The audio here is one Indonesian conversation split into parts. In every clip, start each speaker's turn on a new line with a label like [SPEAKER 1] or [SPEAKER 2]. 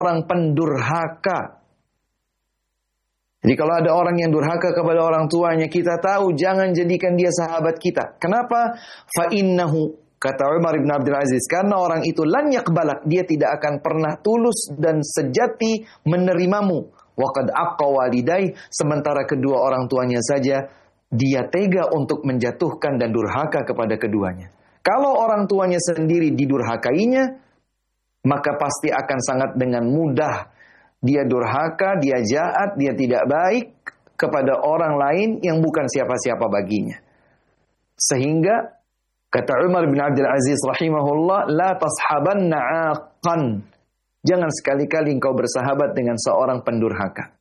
[SPEAKER 1] orang pendurhaka. Jadi kalau ada orang yang durhaka kepada orang tuanya, kita tahu jangan jadikan dia sahabat kita. Kenapa? Fa innahu, kata Umar bin Abdul Aziz, karena orang itu lan yaqbalak, dia tidak akan pernah tulus dan sejati menerimamu. Wa qad aqqa walidai, sementara kedua orang tuanya saja dia tega untuk menjatuhkan dan durhaka kepada keduanya. Kalau orang tuanya sendiri didurhakainya, maka pasti akan sangat dengan mudah dia durhaka, dia jahat, dia tidak baik kepada orang lain yang bukan siapa-siapa baginya. Sehingga kata Umar bin Abdul Aziz rahimahullah, la tashabanna aqan. Jangan sekali-kali engkau bersahabat dengan seorang pendurhaka.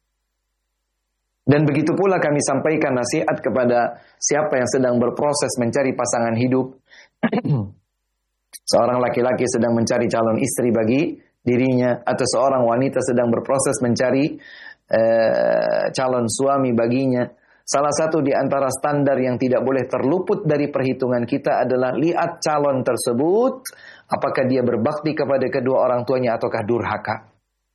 [SPEAKER 1] Dan begitu pula kami sampaikan nasihat kepada siapa yang sedang berproses mencari pasangan hidup. Seorang laki-laki sedang mencari calon istri bagi dirinya, atau seorang wanita sedang berproses mencari calon suami baginya. Salah satu di antara standar yang tidak boleh terluput dari perhitungan kita adalah lihat calon tersebut, apakah dia berbakti kepada kedua orang tuanya ataukah durhaka.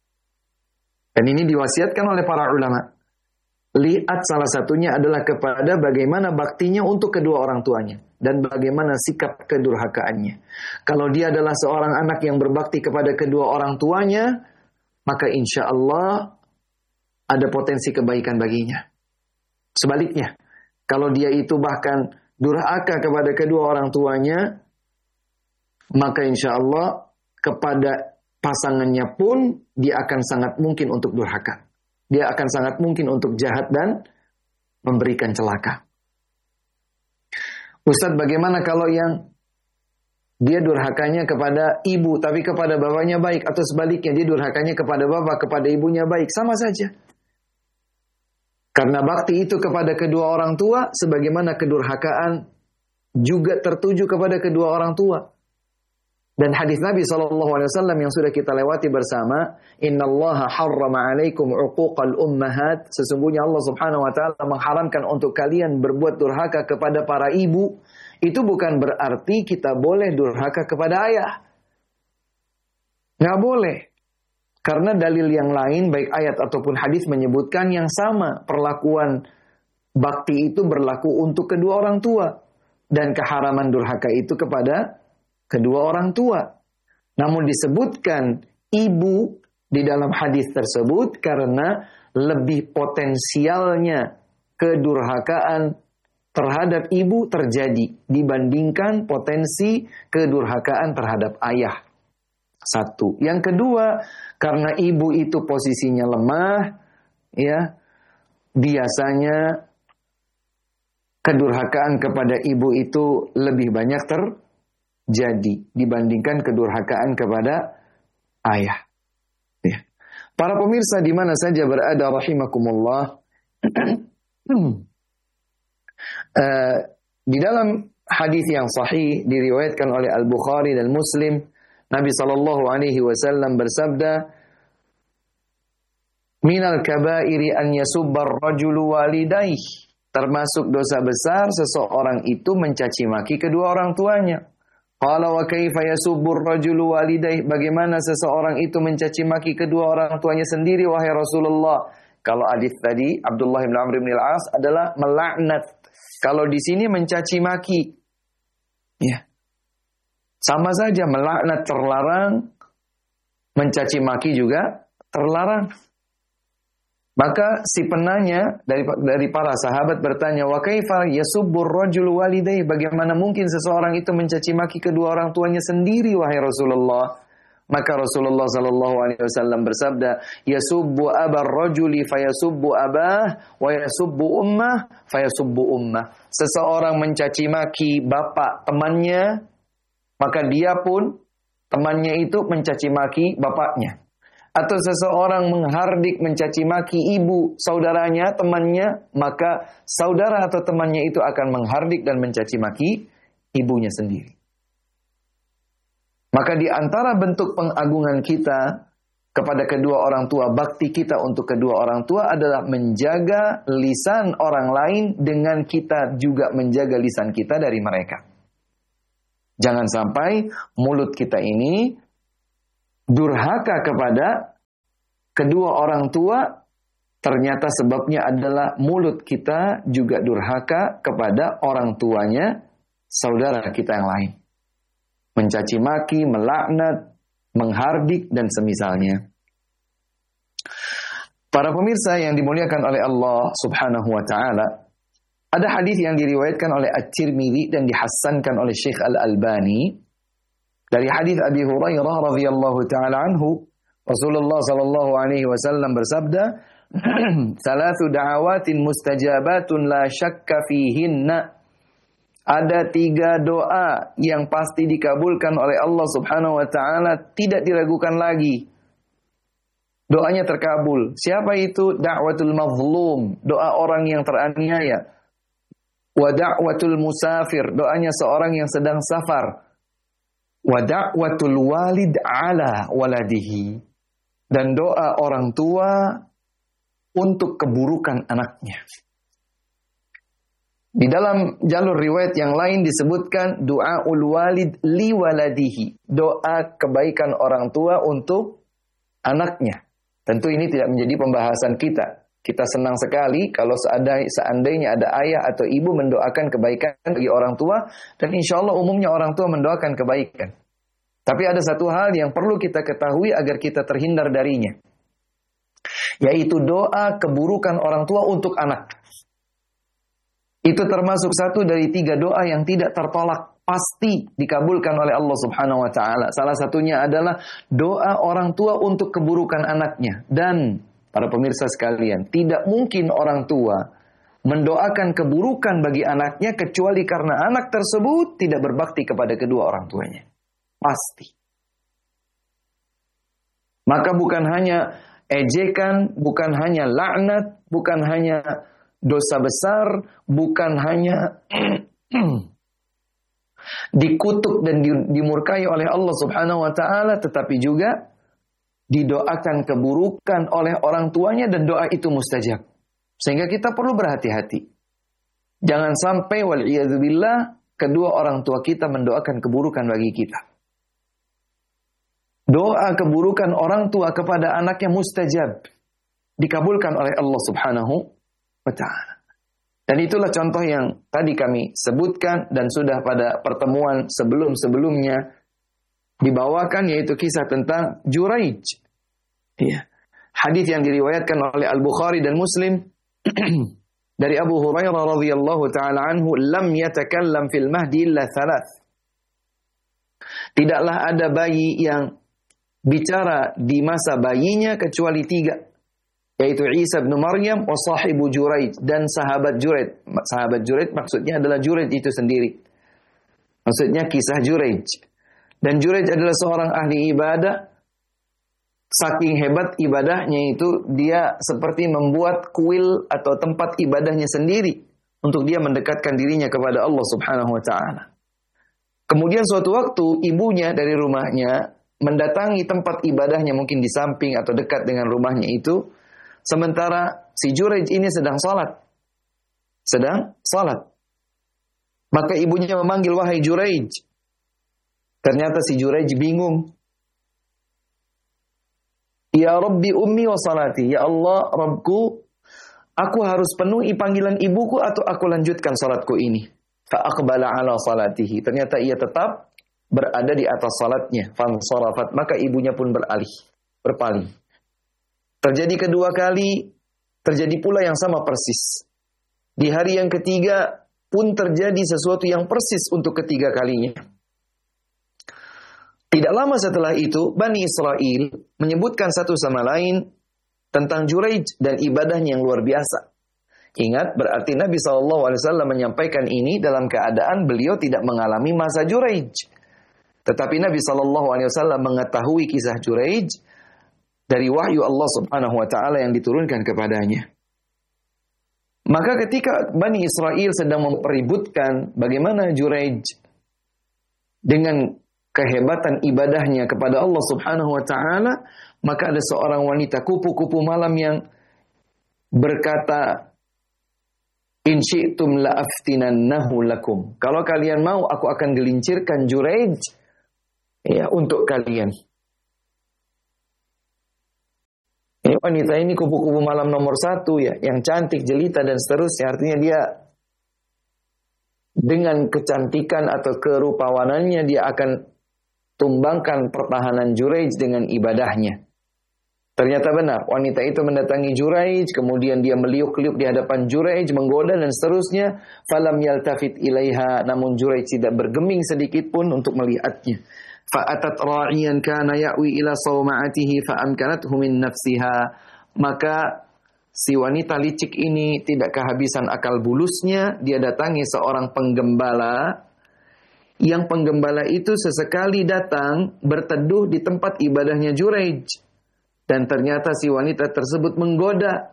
[SPEAKER 1] Dan ini diwasiatkan oleh para ulama. Lihat salah satunya adalah kepada bagaimana baktinya untuk kedua orang tuanya dan bagaimana sikap kedurhakaannya. Kalau dia adalah seorang anak yang berbakti kepada kedua orang tuanya, maka insya Allah ada potensi kebaikan baginya. Sebaliknya, kalau dia itu bahkan durhaka kepada kedua orang tuanya, maka insya Allah kepada pasangannya pun dia akan sangat mungkin untuk durhaka. Dia akan sangat mungkin untuk jahat dan memberikan celaka. Ustadz, bagaimana kalau yang dia durhakanya kepada ibu tapi kepada bapaknya baik, atau sebaliknya dia durhakanya kepada bapak kepada ibunya baik? Sama saja. Karena bakti itu kepada kedua orang tua sebagaimana kedurhakaan juga tertuju kepada kedua orang tua. Dan hadis Nabi SAW yang sudah kita lewati bersama, innallaha harrama alaikum uquqal ummahat, sesungguhnya Allah Subhanahu wa taala mengharamkan untuk kalian berbuat durhaka kepada para ibu. Itu bukan berarti kita boleh durhaka kepada ayah. Nggak boleh. Karena dalil yang lain baik ayat ataupun hadis menyebutkan yang sama, perlakuan bakti itu berlaku untuk kedua orang tua dan keharaman durhaka itu kepada kedua orang tua. Namun disebutkan ibu di dalam hadis tersebut karena lebih potensialnya kedurhakaan terhadap ibu terjadi dibandingkan potensi kedurhakaan terhadap ayah. Satu. Yang kedua, karena ibu itu posisinya lemah, ya, biasanya kedurhakaan kepada ibu itu lebih banyak terjadi dibandingkan kedurhakaan kepada ayah. Ya. Para pemirsa di mana saja berada rahimakumullah, di dalam hadis yang sahih diriwayatkan oleh Al-Bukhari dan Muslim, Nabi SAW bersabda, minal kabairi an yasubbar rajulu walidayh, termasuk dosa besar seseorang itu mencaci maki kedua orang tuanya. Qala wa kaifa yasubbur rajulu walidayh, bagaimana seseorang itu mencaci maki kedua orang tuanya sendiri wahai Rasulullah? Kalau hadis tadi Abdullah bin Amr bin Al-As adalah melaknat. Kalau di sini mencaci maki. Ya. Sama saja, melaknat terlarang, mencaci maki juga terlarang. Maka si penanya dari para sahabat bertanya, wa kaifa yasubbur rajulu walidayh, bagaimana mungkin seseorang itu mencaci maki kedua orang tuanya sendiri wahai Rasulullah? Maka Rasulullah sallallahu alaihi wasallam bersabda, yasubbu abar rajuli fayasubbu abah wa yasubbu ummah fayasubbu ummah. Seseorang mencaci maki bapak temannya, maka dia pun temannya itu mencaci maki bapaknya. Atau seseorang menghardik mencaci maki ibu saudaranya, temannya, maka saudara atau temannya itu akan menghardik dan mencaci maki ibunya sendiri. Maka di antara bentuk pengagungan kita kepada kedua orang tua, bakti kita untuk kedua orang tua adalah menjaga lisan orang lain dengan kita juga menjaga lisan kita dari mereka. Jangan sampai mulut kita ini durhaka kepada kedua orang tua, ternyata sebabnya adalah mulut kita juga durhaka kepada orang tuanya saudara kita yang lain. Mencaci maki, melaknat, menghardik, dan semisalnya. Para pemirsa yang dimuliakan oleh Allah subhanahu wa ta'ala, ada hadis yang diriwayatkan oleh At-Tirmidzi dan dihasankan oleh Syekh Al-Albani dari hadis Abi Hurairah radhiyallahu taala anhu, Rasulullah sallallahu alaihi wasallam bersabda, "Thalathu da'awatin mustajabatun la syakka fihinna." Ada 3 doa yang pasti dikabulkan oleh Allah subhanahu wa ta'ala, tidak diragukan lagi. Doanya terkabul. Siapa itu? Da'watul mazlum, doa orang yang teraniaya. Wa da'watul musafir, doanya seorang yang sedang safar. Wa da'watul walid ala waladihi, dan doa orang tua untuk keburukan anaknya. Di dalam jalur riwayat yang lain disebutkan du'aul walid li waladihi, doa kebaikan orang tua untuk anaknya. Tentu ini tidak menjadi pembahasan kita. Kita senang sekali kalau seandainya ada ayah atau ibu mendoakan kebaikan bagi orang tua, dan insya Allah umumnya orang tua mendoakan kebaikan. Tapi ada satu hal yang perlu kita ketahui agar kita terhindar darinya, yaitu doa keburukan orang tua untuk anak. Itu termasuk satu dari 3 doa yang tidak tertolak, pasti dikabulkan oleh Allah subhanahu wa ta'ala. Salah satunya adalah doa orang tua untuk keburukan anaknya. Dan para pemirsa sekalian, tidak mungkin orang tua mendoakan keburukan bagi anaknya kecuali karena anak tersebut tidak berbakti kepada kedua orang tuanya. Pasti. Maka bukan hanya ejekan, bukan hanya laknat, bukan hanya dosa besar, bukan hanya dikutuk dan dimurkai oleh Allah subhanahu wa ta'ala, tetapi juga didoakan keburukan oleh orang tuanya, dan doa itu mustajab. Sehingga kita perlu berhati-hati. Jangan sampai wal'iyadzubillah kedua orang tua kita mendoakan keburukan bagi kita. Doa keburukan orang tua kepada anaknya mustajab, dikabulkan oleh Allah subhanahu wa ta'ala. Dan itulah contoh yang tadi kami sebutkan dan sudah pada pertemuan sebelum-sebelumnya dibawakan, yaitu kisah tentang Juraij. Ya. Hadis yang diriwayatkan oleh Al-Bukhari dan Muslim dari Abu Hurairah radhiyallahu taala anhu, lam yatakallam fil mahdi illa 3. Tidaklah ada bayi yang bicara di masa bayinya kecuali 3, yaitu Isa bin Maryam wa sahibu Juraij, dan sahabat Juraij. Sahabat Juraij maksudnya adalah Juraij itu sendiri. Maksudnya kisah Juraij. Dan Juraij adalah seorang ahli ibadah. Saking hebat ibadahnya itu, dia seperti membuat kuil atau tempat ibadahnya sendiri untuk dia mendekatkan dirinya kepada Allah subhanahu wa ta'ala. Kemudian suatu waktu ibunya dari rumahnya mendatangi tempat ibadahnya, mungkin di samping atau dekat dengan rumahnya itu, sementara si Juraij ini sedang salat. Maka ibunya memanggil, wahai Juraij. Ternyata si Juraij bingung. Ya Rabbi ummi wa salati. Ya Allah, Rabbku, aku harus penuhi panggilan ibuku atau aku lanjutkan salatku ini. Fa'aqbala ala salatihi. Ternyata ia tetap berada di atas salatnya. Fansarafat. Maka ibunya pun berpaling. Terjadi kedua kali, terjadi pula yang sama persis. Di hari yang ketiga pun terjadi sesuatu yang persis untuk ketiga kalinya. Tidak lama setelah itu, Bani Israel menyebutkan satu sama lain tentang Juraij dan ibadahnya yang luar biasa. Ingat, berarti Nabi SAW menyampaikan ini dalam keadaan beliau tidak mengalami masa Juraij. Tetapi Nabi SAW mengetahui kisah Juraij dari wahyu Allah subhanahu wa ta'ala yang diturunkan kepadanya. Maka ketika Bani Israel sedang mempeributkan bagaimana Juraij dengan kehebatan ibadahnya kepada Allah subhanahu wa ta'ala, maka ada seorang wanita kupu-kupu malam yang berkata, in syi'tum la'aftinannahu lakum. Kalau kalian mau, aku akan gelincirkan Juraij ya, untuk kalian. Wanita ini kupu-kupu malam nomor 1 ya, yang cantik, jelita dan seterusnya. Artinya dia dengan kecantikan atau kerupawanannya dia akan tumbangkan pertahanan Juraij dengan ibadahnya. Ternyata benar, wanita itu mendatangi Juraij, kemudian dia meliuk-liuk di hadapan Juraij, menggoda dan seterusnya. Falam yaltafit ilaiha, namun Juraij tidak bergeming sedikit pun untuk melihatnya. Fa'atat ra'iyan kana ya'wi ila sawma'atihi fa'amkanathu min nafsiha. Maka si wanita licik ini tidak kehabisan akal bulusnya, dia datangi seorang penggembala, yang penggembala itu sesekali datang berteduh di tempat ibadahnya Juraij. Dan ternyata si wanita tersebut menggoda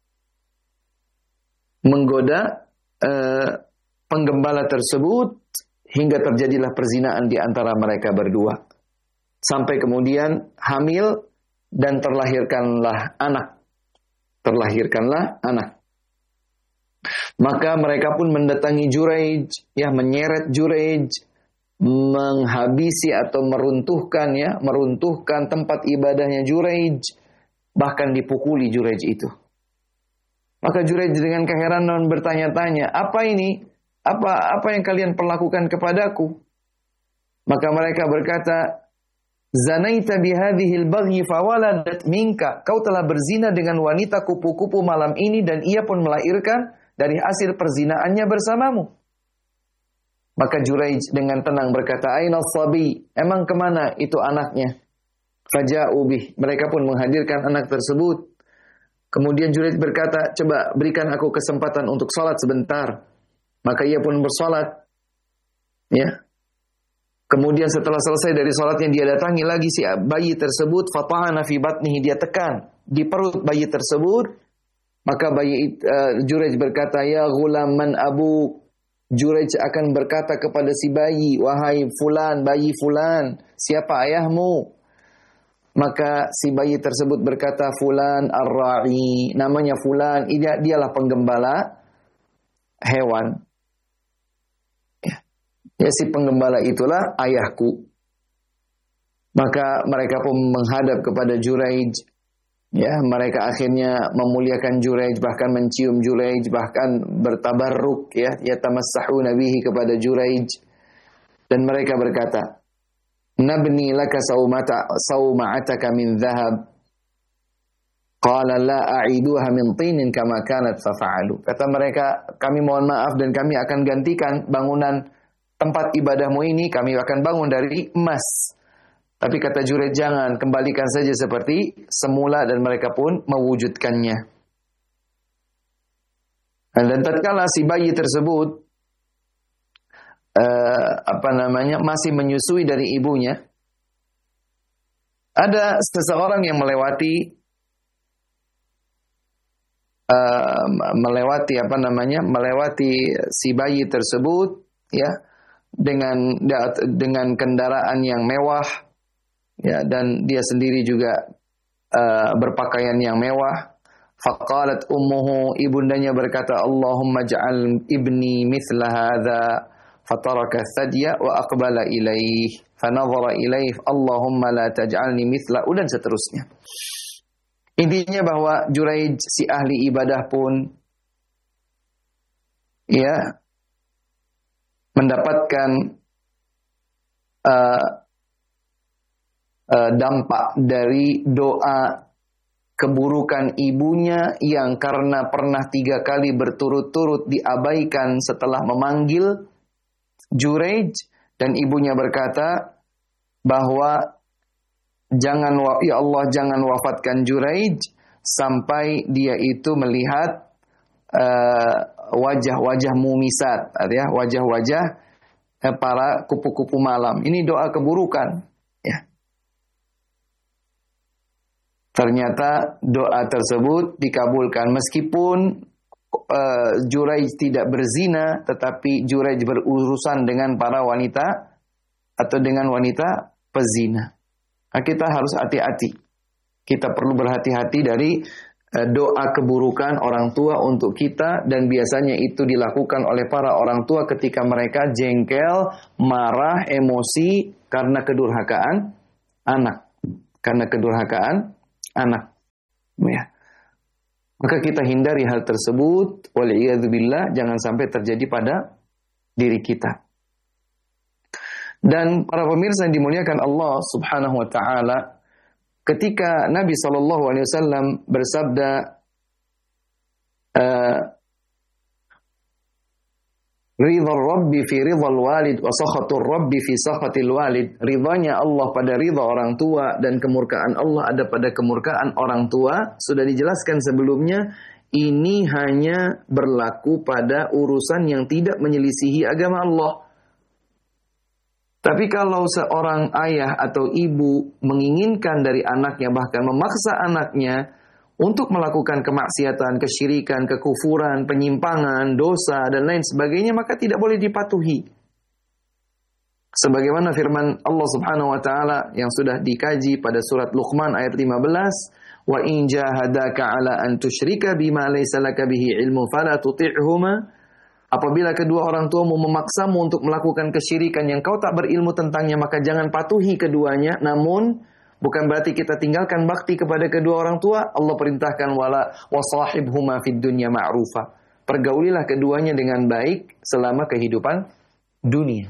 [SPEAKER 1] penggembala tersebut hingga terjadilah perzinaan di antara mereka berdua. Sampai kemudian hamil dan terlahirkanlah anak. Maka mereka pun mendatangi Juraij, ya, menyeret Juraij, menghabisi atau meruntuhkan tempat ibadahnya Juraij, bahkan dipukuli Juraij itu. Maka Juraij dengan keheranan bertanya-tanya, apa ini? Apa yang kalian perlakukan kepadaku? Maka mereka berkata, zanaita bihadhil baghi fawaladat minka. Kau telah berzina dengan wanita kupu-kupu malam ini dan ia pun melahirkan dari hasil perzinaannya bersamamu. Maka Juraij dengan tenang berkata, Aina sabi, emang kemana itu anaknya? Faja'u bih, mereka pun menghadirkan anak tersebut. Kemudian Juraij berkata, coba berikan aku kesempatan untuk sholat sebentar. Maka ia pun bersolat. Ya. Kemudian setelah selesai dari sholatnya, dia datangi lagi si bayi tersebut. Fata'ana fi batnihi, dia tekan di perut bayi tersebut. Maka Juraij berkata, ya ghulam man abu. Juraij akan berkata kepada si bayi, wahai fulan, bayi fulan, siapa ayahmu? Maka si bayi tersebut berkata, fulan ar-ra'i, namanya fulan, dialah penggembala hewan. Ya, si penggembala itulah ayahku. Maka mereka pun menghadap kepada Juraij. Ya, mereka akhirnya memuliakan Juraij, bahkan mencium Juraij, bahkan bertabarruk, ya, yatamassahuna bihi kepada Juraij. Dan mereka berkata, nabni laka sawma'ataka min dhahab. Qala la a'iduha min tinin kama kanat fafa'alu. Kata mereka, kami mohon maaf dan kami akan gantikan bangunan tempat ibadahmu ini, kami akan bangun dari emas. Tapi kata Juraij, jangan, kembalikan saja seperti semula, dan mereka pun mewujudkannya. Dan tatkala si bayi tersebut masih menyusui dari ibunya, ada seseorang yang melewati si bayi tersebut, ya, dengan kendaraan yang mewah. Ya, dan dia sendiri juga berpakaian yang mewah. Faqalat ummuhu, ibundanya berkata, Allahumma ja'al ibni mithla hadha. Fataraka thadya wa aqbala ilaih. Fanadhara ilaih, Allahumma la taj'alni mithla, dan seterusnya. Intinya bahwa Juraij, si ahli ibadah pun, ya, mendapatkan dampak dari doa keburukan ibunya yang karena pernah 3 kali berturut-turut diabaikan setelah memanggil Juraij, dan ibunya berkata bahwa ya Allah, jangan wafatkan Juraij sampai dia itu melihat wajah-wajah mumisat, ya, wajah-wajah para kupu-kupu malam. Ini doa keburukan, ya. Ternyata doa tersebut dikabulkan meskipun Juraij tidak berzina, tetapi Juraij berurusan dengan para wanita atau dengan wanita pezina. Nah, kita harus hati-hati. Kita perlu berhati-hati dari doa keburukan orang tua untuk kita, dan biasanya itu dilakukan oleh para orang tua ketika mereka jengkel, marah, emosi karena kedurhakaan anak. Ya. Maka kita hindari hal tersebut, wal'iyadzubillah, jangan sampai terjadi pada diri kita. Dan para pemirsa yang dimuliakan Allah Subhanahu wa taala, ketika Nabi SAW bersabda, ridha Rabbi fi ridhal walid wa sakhatur Rabbi fi sakhatil walid. Ridhanya Allah pada ridha orang tua dan kemurkaan Allah ada pada kemurkaan orang tua. Sudah dijelaskan sebelumnya, ini hanya berlaku pada urusan yang tidak menyelisihi agama Allah. Tapi kalau seorang ayah atau ibu menginginkan dari anaknya, bahkan memaksa anaknya untuk melakukan kemaksiatan, kesyirikan, kekufuran, penyimpangan, dosa, dan lain sebagainya, maka tidak boleh dipatuhi. Sebagaimana firman Allah Subhanahu wa taala yang sudah dikaji pada surat Luqman ayat 15, "Wa in jahadaka 'ala an tusyrika bima laysa laka bihi ilmu fala tuti'huma." Apabila kedua orang tuamu memaksamu untuk melakukan kesyirikan yang kau tak berilmu tentangnya, maka jangan patuhi keduanya. Namun bukan berarti kita tinggalkan bakti kepada kedua orang tua. Allah perintahkan wala wasahibhuma fid dunya ma'rufa. Pergaulilah keduanya dengan baik selama kehidupan dunia.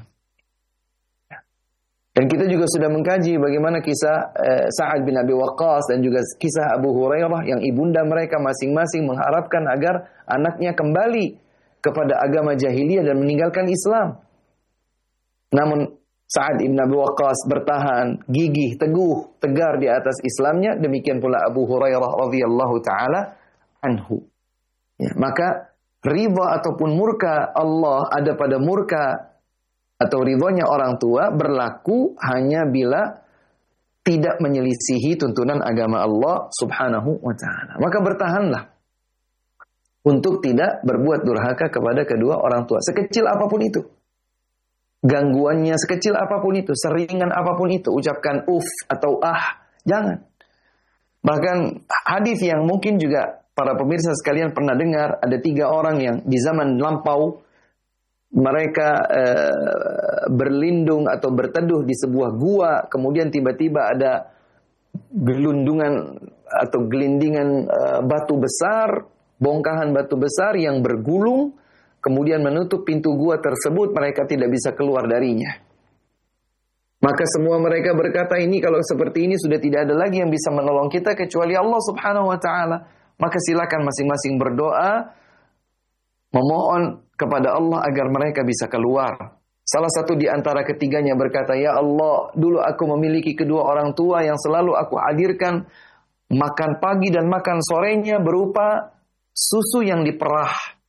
[SPEAKER 1] Dan kita juga sudah mengkaji bagaimana kisah Sa'ad bin Abi Waqqas dan juga kisah Abu Hurairah yang ibunda mereka masing-masing mengharapkan agar anaknya kembali kepada agama jahiliyah dan meninggalkan Islam. Namun Sa'ad bin Abi Waqqas bertahan, gigih, teguh, tegar di atas Islamnya. Demikian pula Abu Hurairah radhiyallahu taala anhu. Ya, maka ridha ataupun murka Allah ada pada murka atau ridhonya orang tua berlaku hanya bila tidak menyelisihi tuntunan agama Allah Subhanahu wa taala. Maka bertahanlah untuk tidak berbuat durhaka kepada kedua orang tua, sekecil apapun itu. Gangguannya sekecil apapun itu, seringan apapun itu, ucapkan atau jangan. Bahkan hadis yang mungkin juga para pemirsa sekalian pernah dengar, ada 3 orang yang di zaman lampau mereka berlindung atau berteduh di sebuah gua, kemudian tiba-tiba ada gelundungan atau gelindingan batu besar, bongkahan batu besar yang bergulung, kemudian menutup pintu gua tersebut, mereka tidak bisa keluar darinya. Maka semua mereka berkata, ini kalau seperti ini sudah tidak ada lagi yang bisa menolong kita kecuali Allah Subhanahu wa taala. Maka silakan masing-masing berdoa, memohon kepada Allah agar mereka bisa keluar. Salah satu di antara ketiganya berkata, ya Allah, dulu aku memiliki kedua orang tua yang selalu aku hadirkan makan pagi dan makan sorenya berupa susu yang diperah.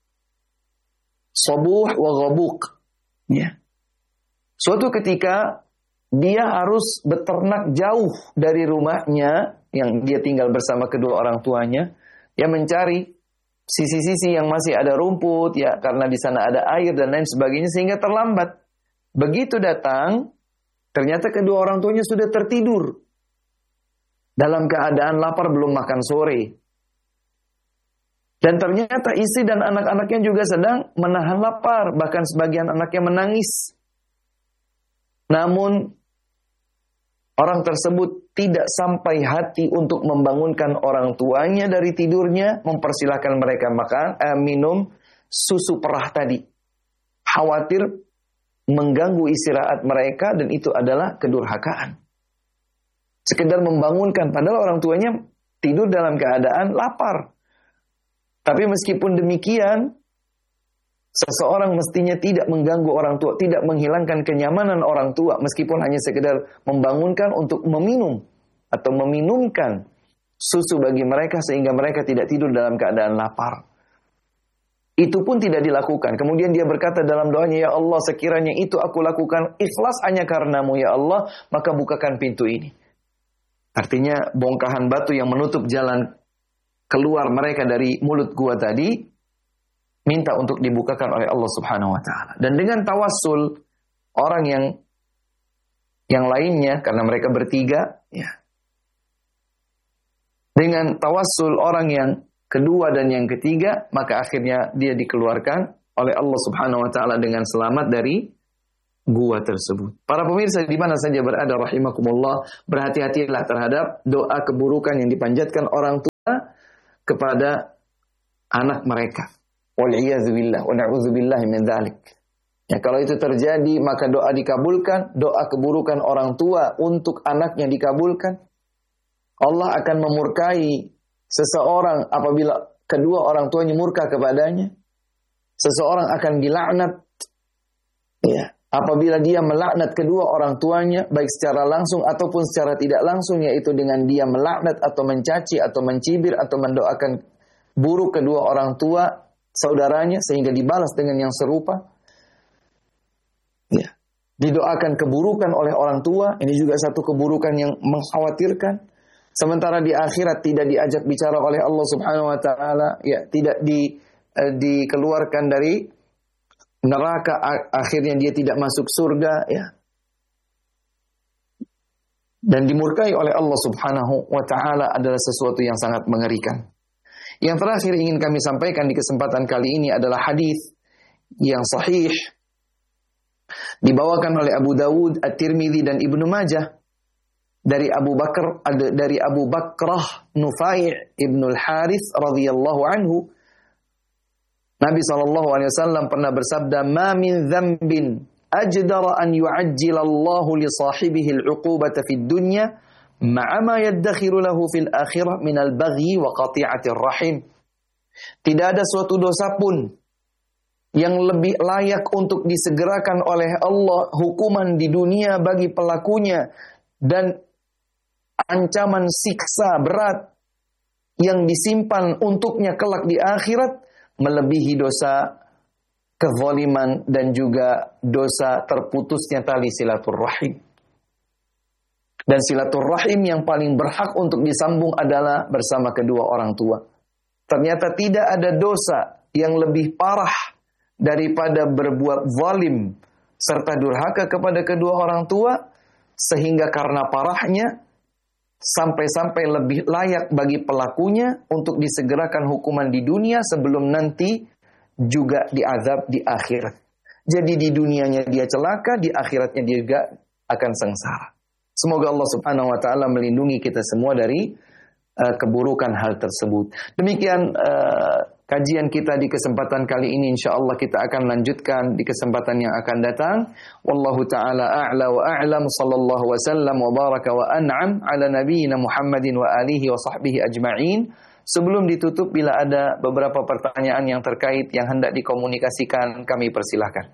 [SPEAKER 1] Sabuh wa ghabuk. Ya. Suatu ketika dia harus beternak jauh dari rumahnya yang dia tinggal bersama kedua orang tuanya, dia mencari sisi-sisi yang masih ada rumput ya, karena di sana ada air dan lain sebagainya, sehingga terlambat. Begitu datang, ternyata kedua orang tuanya sudah tertidur dalam keadaan lapar, belum makan sore. Dan ternyata istri dan anak-anaknya juga sedang menahan lapar, bahkan sebagian anaknya menangis. Namun orang tersebut tidak sampai hati untuk membangunkan orang tuanya dari tidurnya, mempersilahkan mereka minum susu perah tadi. Khawatir mengganggu istirahat mereka, dan itu adalah kedurhakaan. Sekedar membangunkan, padahal orang tuanya tidur dalam keadaan lapar. Tapi meskipun demikian, seseorang mestinya tidak mengganggu orang tua, tidak menghilangkan kenyamanan orang tua, meskipun hanya sekedar membangunkan untuk meminum atau meminumkan susu bagi mereka sehingga mereka tidak tidur dalam keadaan lapar. Itu pun tidak dilakukan. Kemudian dia berkata dalam doanya, ya Allah, sekiranya itu aku lakukan ikhlas hanya karenamu ya Allah, maka bukakan pintu ini. Artinya bongkahan batu yang menutup jalan keluar mereka dari mulut gua tadi, minta untuk dibukakan oleh Allah Subhanahu wa taala. Dan dengan tawassul orang yang lainnya, karena mereka bertiga, ya. Dengan tawassul orang yang kedua dan yang ketiga, maka akhirnya dia dikeluarkan oleh Allah Subhanahu wa taala dengan selamat dari gua tersebut. Para pemirsa di mana saja berada rahimakumullah, berhati-hatilah terhadap doa keburukan yang dipanjatkan orang tua kepada anak mereka. Wal'iyadzubillah wa na'udzubillah min dzalik. Ya, kalau itu terjadi maka doa dikabulkan, doa keburukan orang tua untuk anaknya dikabulkan. Allah akan memurkai seseorang apabila kedua orang tuanya murka kepadanya. Seseorang akan dilaknat ya, apabila dia melaknat kedua orang tuanya baik secara langsung ataupun secara tidak langsung, yaitu dengan dia melaknat atau mencaci atau mencibir atau mendoakan buruk kedua orang tua saudaranya sehingga dibalas dengan yang serupa. Ya. Didoakan keburukan oleh orang tua, ini juga satu keburukan yang mengkhawatirkan. Sementara di akhirat tidak diajak bicara oleh Allah Subhanahu wa taala, ya, tidak dikeluarkan dari neraka, akhirnya dia tidak masuk surga, ya. Dan dimurkai oleh Allah Subhanahu wa taala adalah sesuatu yang sangat mengerikan. Yang terakhir ingin kami sampaikan di kesempatan kali ini adalah hadis yang sahih dibawakan oleh Abu Dawud, At-Tirmidzi dan Ibnu Majah dari Abu Bakrah Nufai' Ibnul Harith radhiyallahu anhu. Nabi SAW pernah bersabda, "Ma min dzambin ajdara an yu'ajjila Allahu li sahibihi al-'uqubata fid dunya ma'a ma yaddakhiru lahu fil akhirah min al-baghi wa qati'atir rahim." Tidak ada suatu dosa pun yang lebih layak untuk disegerakan oleh Allah hukuman di dunia bagi pelakunya dan ancaman siksa berat yang disimpan untuknya kelak di akhirat melebihi dosa kezaliman dan juga dosa terputusnya tali silaturrahim. Dan silaturrahim yang paling berhak untuk disambung adalah bersama kedua orang tua. Ternyata tidak ada dosa yang lebih parah daripada berbuat zalim serta durhaka kepada kedua orang tua, sehingga karena parahnya sampai-sampai lebih layak bagi pelakunya untuk disegerakan hukuman di dunia sebelum nanti juga diazab di akhirat. Jadi di dunianya dia celaka, di akhiratnya dia juga akan sengsara. Semoga Allah Subhanahu wa taala melindungi kita semua dari keburukan hal tersebut. Demikian kajian kita di kesempatan kali ini. InsyaAllah kita akan lanjutkan di kesempatan yang akan datang. Wallahu ta'ala a'la wa a'lam. Sallallahu wa sallam wa baraka wa an'am ala nabiyyina Muhammadin wa alihi wa sahbihi ajma'in. Sebelum ditutup, bila ada beberapa pertanyaan yang terkait yang hendak dikomunikasikan, kami persilahkan.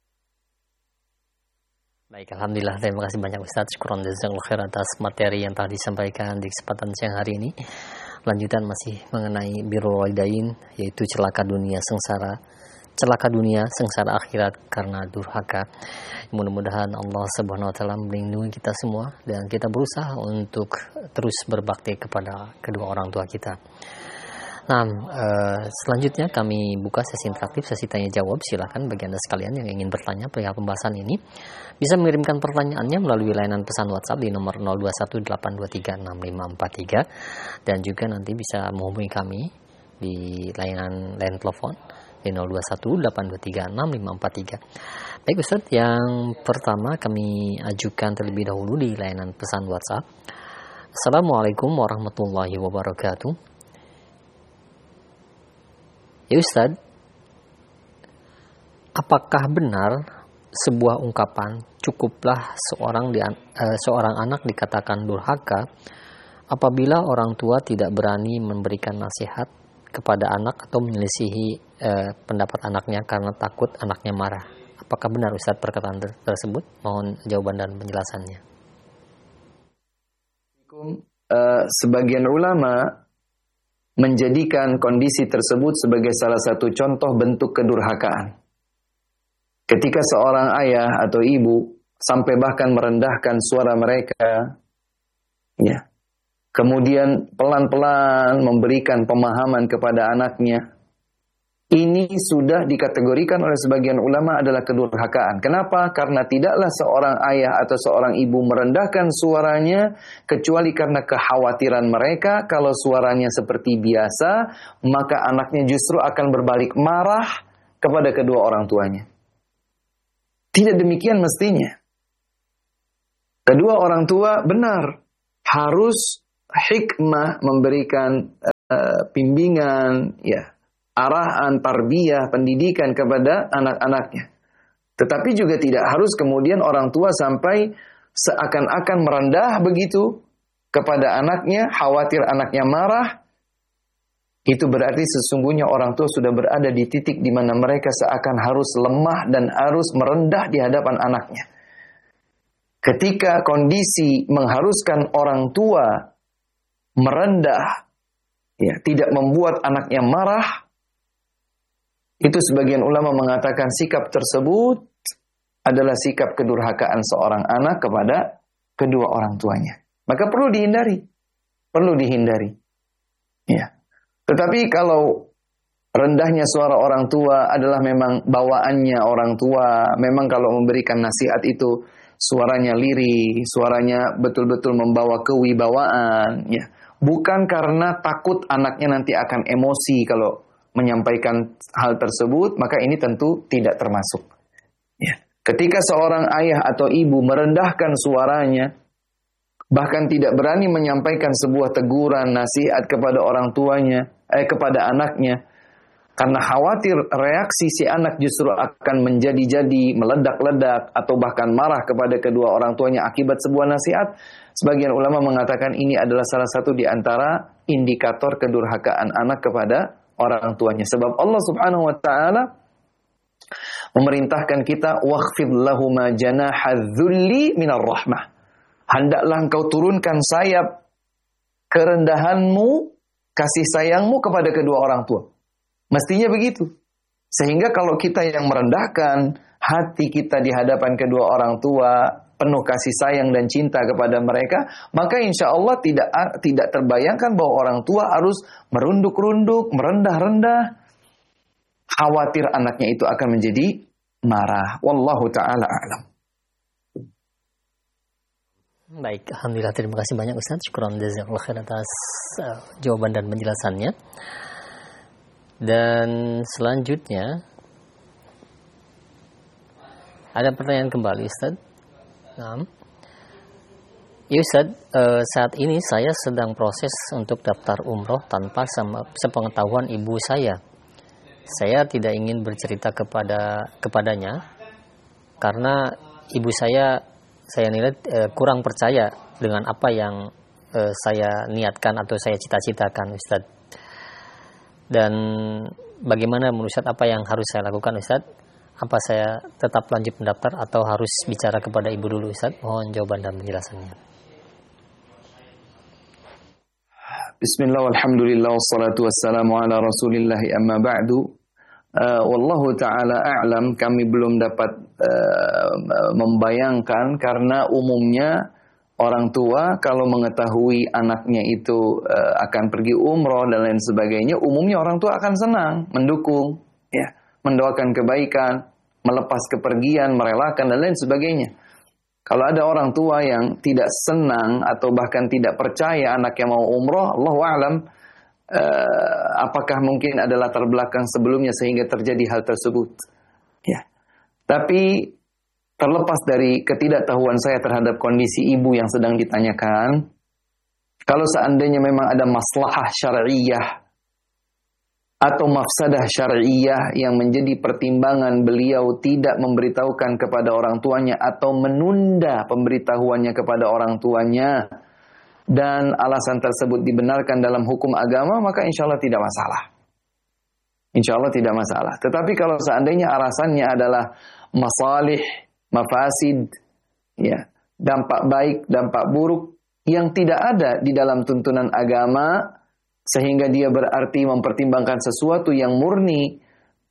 [SPEAKER 2] Baik, Alhamdulillah, terima kasih banyak Ustaz. Syukran jazakallahu khair atas materi yang telah disampaikan di kesempatan siang hari ini. Lanjutan masih mengenai birrul walidain, yaitu celaka dunia sengsara akhirat karena durhaka. Mudah-mudahan Allah Subhanahu wa taala melindungi kita semua dan kita berusaha untuk terus berbakti kepada kedua orang tua kita. Nah, selanjutnya kami buka sesi interaktif, sesi tanya jawab. Silakan bagi Anda sekalian yang ingin bertanya perihal pembahasan ini bisa mengirimkan pertanyaannya melalui layanan pesan WhatsApp di nomor 0218236543 dan juga nanti bisa menghubungi kami di layanan telepon di 0218236543. Baik Ustaz, yang pertama kami ajukan terlebih dahulu di layanan pesan WhatsApp. Assalamualaikum warahmatullahi wabarakatuh. Ya Ustaz, apakah benar sebuah ungkapan cukuplah seorang anak dikatakan durhaka apabila orang tua tidak berani memberikan nasihat kepada anak atau menyelisihi pendapat anaknya karena takut anaknya marah? Apakah benar Ustaz perkataan tersebut? Mohon jawaban dan penjelasannya.
[SPEAKER 1] Sebagian ulama menjadikan kondisi tersebut sebagai salah satu contoh bentuk kedurhakaan. Ketika seorang ayah atau ibu sampai bahkan merendahkan suara mereka, ya, kemudian pelan-pelan memberikan pemahaman kepada anaknya, ini sudah dikategorikan oleh sebagian ulama adalah kedurhakaan. Kenapa? Karena tidaklah seorang ayah atau seorang ibu merendahkan suaranya kecuali karena kekhawatiran mereka kalau suaranya seperti biasa, maka anaknya justru akan berbalik marah kepada kedua orang tuanya. Tidak demikian mestinya. Kedua orang tua benar harus hikmah memberikan bimbingan, ya, arahan, tarbiyah, pendidikan kepada anak-anaknya. Tetapi juga tidak harus kemudian orang tua sampai seakan-akan merendah begitu kepada anaknya, khawatir anaknya marah. Itu berarti sesungguhnya orang tua sudah berada di titik di mana mereka seakan harus lemah dan harus merendah di hadapan anaknya. Ketika kondisi mengharuskan orang tua merendah, ya, tidak membuat anaknya marah, itu sebagian ulama mengatakan sikap tersebut adalah sikap kedurhakaan seorang anak kepada kedua orang tuanya. Maka perlu dihindari. Perlu dihindari. Ya. Tetapi kalau rendahnya suara orang tua adalah memang bawaannya orang tua, memang kalau memberikan nasihat itu suaranya lirih, suaranya betul-betul membawa kewibawaan, ya. Bukan karena takut anaknya nanti akan emosi kalau menyampaikan hal tersebut, maka ini tentu tidak termasuk. Ya. Ketika seorang ayah atau ibu merendahkan suaranya, bahkan tidak berani menyampaikan sebuah teguran, nasihat kepada orang tuanya, kepada anaknya, karena khawatir reaksi si anak justru akan menjadi-jadi, meledak-ledak, atau bahkan marah kepada kedua orang tuanya akibat sebuah nasihat, sebagian ulama mengatakan ini adalah salah satu di antara indikator kedurhakaan anak kepada orang tuanya. Sebab Allah Subhanahu wa taala memerintahkan kita wakhfid lahuma janaha dzulli minar rahmah. Hendaklah engkau turunkan sayap kerendahanmu, kasih sayangmu kepada kedua orang tua. Mestinya begitu. Sehingga kalau kita yang merendahkan hati kita di hadapan kedua orang tua, penuh kasih sayang dan cinta kepada mereka, maka insya Allah tidak terbayangkan bahwa orang tua harus merunduk-runduk, merendah-rendah, khawatir anaknya itu akan menjadi marah. Wallahu ta'ala a'lam.
[SPEAKER 2] Baik, alhamdulillah, terima kasih banyak Ustaz. Syukran jazakallahu khair atas jawaban dan penjelasannya. Dan selanjutnya ada pertanyaan kembali Ustaz. Nah, ya Ustaz, saat ini saya sedang proses untuk daftar umroh tanpa sepengetahuan ibu saya. Saya tidak ingin bercerita kepadanya karena ibu saya nilai kurang percaya dengan apa yang saya niatkan atau saya cita-citakan Ustaz. Dan bagaimana menurut Ustaz apa yang harus saya lakukan Ustaz? Apa saya tetap lanjut mendaftar atau harus bicara kepada ibu dulu Ustaz? Mohon jawaban dan penjelasannya.
[SPEAKER 1] Bismillah walhamdulillah wassalatu wassalamu ala rasulillah amma ba'du. Wallahu ta'ala a'lam, kami belum dapat membayangkan karena umumnya orang tua kalau mengetahui anaknya itu akan pergi umroh dan lain sebagainya, umumnya orang tua akan senang, mendukung, ya, mendoakan kebaikan, melepas kepergian, merelakan dan lain sebagainya. Kalau ada orang tua yang tidak senang atau bahkan tidak percaya anaknya mau umroh, Allahu a'lam, apakah mungkin ada latar belakang sebelumnya sehingga terjadi hal tersebut. Ya. Tapi terlepas dari ketidaktahuan saya terhadap kondisi ibu yang sedang ditanyakan, kalau seandainya memang ada maslahah syar'iyah atau mafsadah syar'iyah yang menjadi pertimbangan beliau tidak memberitahukan kepada orang tuanya atau menunda pemberitahuannya kepada orang tuanya, dan alasan tersebut dibenarkan dalam hukum agama, maka insya Allah tidak masalah. Insya Allah tidak masalah. Tetapi kalau seandainya alasannya adalah masalih, mafasid, ya, dampak baik, dampak buruk yang tidak ada di dalam tuntunan agama, sehingga dia berarti mempertimbangkan sesuatu yang murni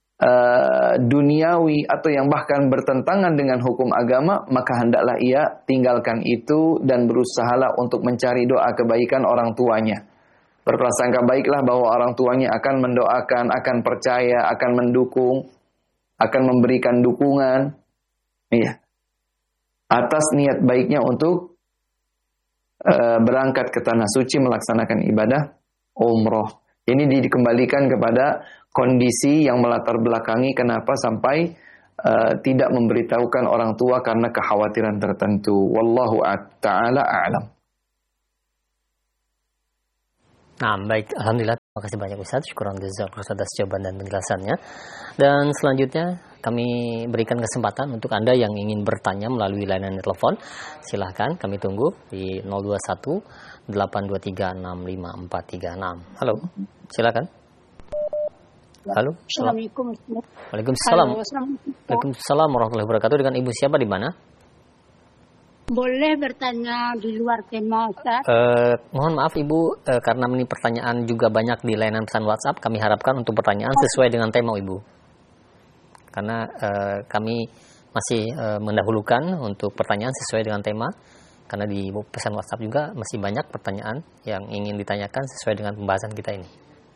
[SPEAKER 1] duniawi atau yang bahkan bertentangan dengan hukum agama, maka hendaklah ia tinggalkan itu dan berusahalah untuk mencari doa kebaikan orang tuanya. Berprasangka baiklah bahwa orang tuanya akan mendoakan, akan percaya, akan mendukung, akan memberikan dukungan, iya, atas niat baiknya untuk berangkat ke tanah suci melaksanakan ibadah umroh. Ini dikembalikan kepada kondisi yang melatar belakangi kenapa sampai tidak memberitahukan orang tua karena kekhawatiran tertentu. Wallahu ta'ala a'lam.
[SPEAKER 2] Nah, baik. Alhamdulillah. Terima kasih banyak Ustaz. Syukuran jazakallahu atas jawaban dan penjelasannya. Dan selanjutnya kami berikan kesempatan untuk Anda yang ingin bertanya melalui layanan telepon. Silahkan kami tunggu di 021 823 65436. Halo. Silakan. Halo.
[SPEAKER 3] Assalamualaikum.
[SPEAKER 2] Waalaikumsalam.
[SPEAKER 3] Halo, Assalamualaikum.
[SPEAKER 2] Waalaikumsalam warahmatullahi wabarakatuh. Dengan Ibu siapa di mana?
[SPEAKER 3] Boleh bertanya di luar tema, Ustaz?
[SPEAKER 2] Mohon maaf Ibu, karena ini pertanyaan juga banyak di layanan pesan WhatsApp, kami harapkan untuk pertanyaan sesuai dengan tema Ibu. Karena kami masih mendahulukan untuk pertanyaan sesuai dengan tema, karena di pesan WhatsApp juga masih banyak pertanyaan yang ingin ditanyakan sesuai dengan pembahasan kita ini.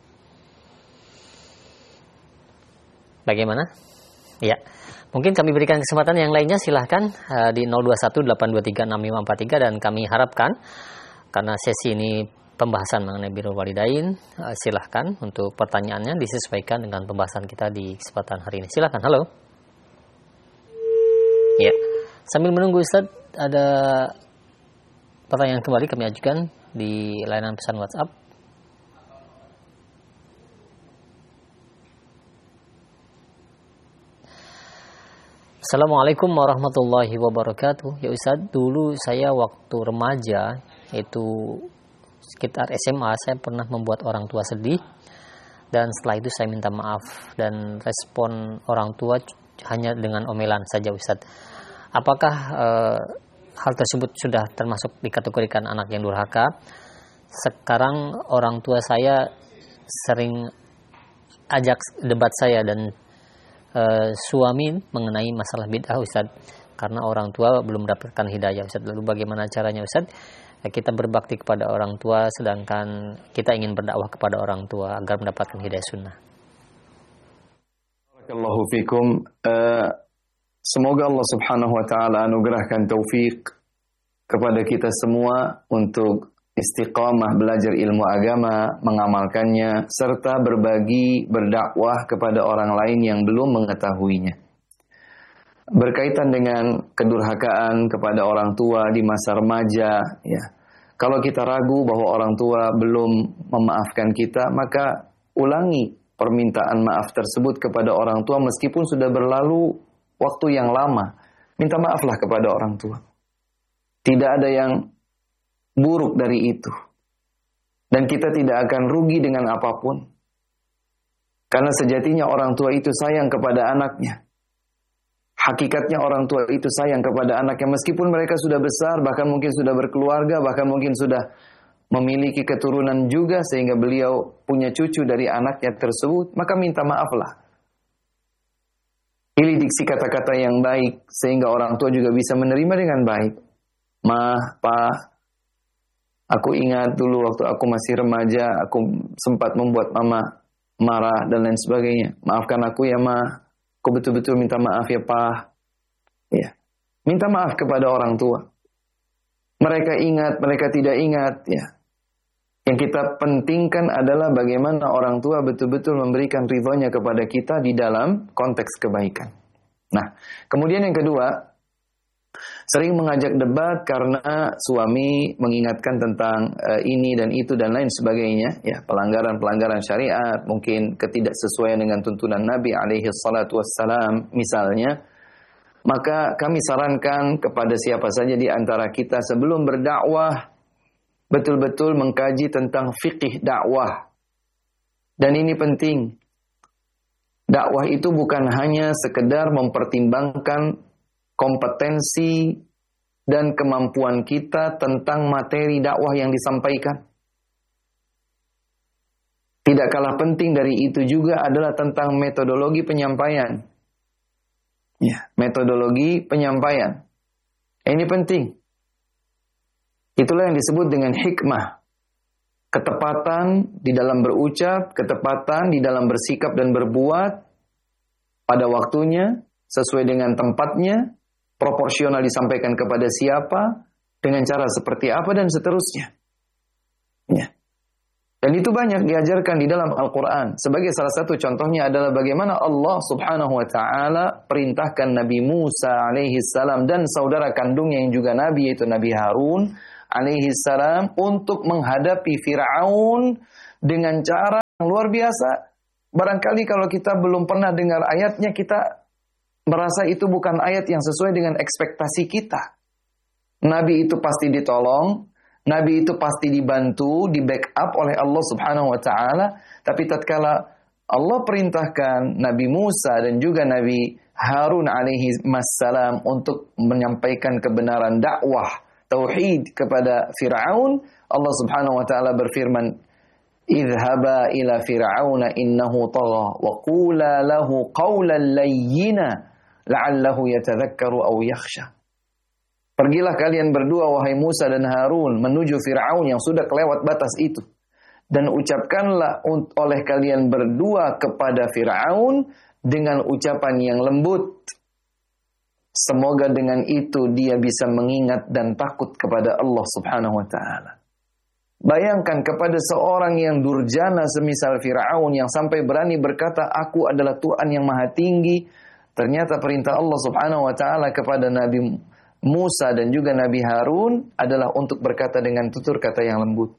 [SPEAKER 2] Bagaimana? Ya. Mungkin kami berikan kesempatan yang lainnya, silahkan di 021-823-6543 dan kami harapkan karena sesi ini pembahasan mengenai birrul walidain, silahkan untuk pertanyaannya disesuaikan dengan pembahasan kita di kesempatan hari ini. Silahkan, halo. Ya, sambil menunggu Ustaz, ada pertanyaan kembali kami ajukan di layanan pesan WhatsApp. Assalamualaikum warahmatullahi wabarakatuh. Ya Ustaz, dulu saya waktu remaja, itu sekitar SMA, saya pernah membuat orang tua sedih. Dan setelah itu saya minta maaf. Dan respon orang tua hanya dengan omelan saja Ustaz. Apakah hal tersebut sudah termasuk dikategorikan anak yang durhaka? Sekarang orang tua saya sering ajak debat saya dan suami mengenai masalah bid'ah Ustaz, karena orang tua belum mendapatkan hidayah Ustaz. Lalu bagaimana caranya Ustaz kita berbakti kepada orang tua sedangkan kita ingin berdakwah kepada orang tua agar mendapatkan hidayah sunnah?
[SPEAKER 1] Barakallahu fikum. Semoga Allah Subhanahu wa taala anugerahkan taufik kepada kita semua untuk istiqamah belajar ilmu agama, mengamalkannya, serta berbagi, berdakwah kepada orang lain yang belum mengetahuinya. Berkaitan dengan kedurhakaan kepada orang tua di masa remaja, ya. Kalau kita ragu bahwa orang tua belum memaafkan kita, maka ulangi permintaan maaf tersebut kepada orang tua meskipun sudah berlalu waktu yang lama. Minta maaflah kepada orang tua. Tidak ada yang buruk dari itu. Dan kita tidak akan rugi dengan apapun. Karena sejatinya orang tua itu sayang kepada anaknya. Hakikatnya orang tua itu sayang kepada anaknya. Meskipun mereka sudah besar, bahkan mungkin sudah berkeluarga, bahkan mungkin sudah memiliki keturunan juga, sehingga beliau punya cucu dari anaknya tersebut, maka minta maaflah. Pilih diksi kata-kata yang baik, sehingga orang tua juga bisa menerima dengan baik. Ma, Pa, aku ingat dulu waktu aku masih remaja, aku sempat membuat mama marah dan lain sebagainya. Maafkan aku ya Ma, aku betul-betul minta maaf ya Pa. Ya. Minta maaf kepada orang tua. Mereka ingat, mereka tidak ingat. Ya. Yang kita pentingkan adalah bagaimana orang tua betul-betul memberikan ridhonya kepada kita di dalam konteks kebaikan. Nah, kemudian yang kedua, sering mengajak debat karena suami mengingatkan tentang ini dan itu dan lain sebagainya, ya, pelanggaran-pelanggaran syariat, mungkin ketidaksesuaian dengan tuntunan Nabi alaihi salatu wassalam misalnya. Maka kami sarankan kepada siapa saja di antara kita sebelum berdakwah betul-betul mengkaji tentang fikih dakwah. Dan ini penting. Dakwah itu bukan hanya sekedar mempertimbangkan kompetensi dan kemampuan kita tentang materi dakwah yang disampaikan. Tidak kalah penting dari itu juga adalah tentang metodologi penyampaian. Ya, metodologi penyampaian. Ini penting. Itulah yang disebut dengan hikmah. Ketepatan di dalam berucap, ketepatan di dalam bersikap dan berbuat pada waktunya, sesuai dengan tempatnya, proporsional disampaikan kepada siapa, dengan cara seperti apa, dan seterusnya. Ya. Dan itu banyak diajarkan di dalam Al-Quran. Sebagai salah satu contohnya adalah bagaimana Allah subhanahu wa ta'ala perintahkan Nabi Musa alaihi salam dan saudara kandungnya yang juga Nabi, yaitu Nabi Harun alaihi salam untuk menghadapi Fir'aun dengan cara yang luar biasa. Barangkali kalau kita belum pernah dengar ayatnya, kita merasa itu bukan ayat yang sesuai dengan ekspektasi kita. Nabi itu pasti ditolong, Nabi itu pasti dibantu, di backup oleh Allah Subhanahu wa taala, tapi tatkala Allah perintahkan Nabi Musa dan juga Nabi Harun alaihi salam untuk menyampaikan kebenaran dakwah tauhid kepada Fir'aun, Allah Subhanahu wa taala berfirman, "Idhhaba ila fir'auna innahu tagha wa qula lahu qawlan layyina la'allahu yatadhakkaru aw yakhsha." Pergilah kalian berdua wahai Musa dan Harun menuju Fir'aun yang sudah kelewat batas itu, dan ucapkanlah oleh kalian berdua kepada Fir'aun dengan ucapan yang lembut. Semoga dengan itu dia bisa mengingat dan takut kepada Allah Subhanahu wa taala. Bayangkan kepada seorang yang durjana semisal Fir'aun yang sampai berani berkata, "Aku adalah Tuhan yang maha tinggi." Ternyata perintah Allah Subhanahu wa taala kepada Nabi Musa dan juga Nabi Harun adalah untuk berkata dengan tutur kata yang lembut.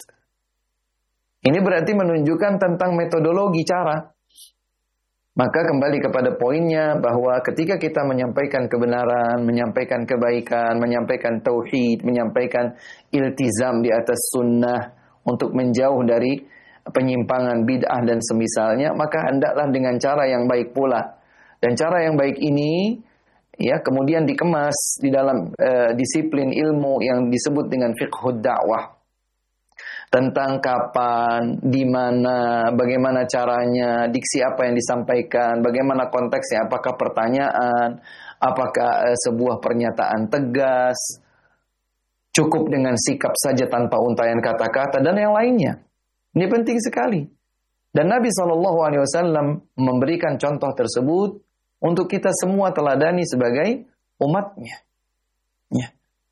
[SPEAKER 1] Ini berarti menunjukkan tentang metodologi cara. Maka kembali kepada poinnya bahwa ketika kita menyampaikan kebenaran, menyampaikan kebaikan, menyampaikan tauhid, menyampaikan iltizam di atas sunnah untuk menjauh dari penyimpangan bid'ah dan semisalnya, maka hendaklah dengan cara yang baik pula. Dan cara yang baik ini ya kemudian dikemas di dalam disiplin ilmu yang disebut dengan fiqhud dakwah. Tentang kapan, di mana, bagaimana caranya, diksi apa yang disampaikan, bagaimana konteksnya, apakah pertanyaan, apakah sebuah pernyataan tegas, cukup dengan sikap saja tanpa untaian kata-kata, dan yang lainnya. Ini penting sekali. Dan Nabi SAW memberikan contoh tersebut untuk kita semua teladani sebagai umatnya. Ya.